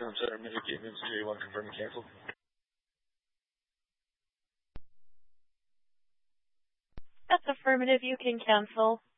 Film Center, Michigan, Institute 1, confirm and cancel. That's affirmative. You can cancel.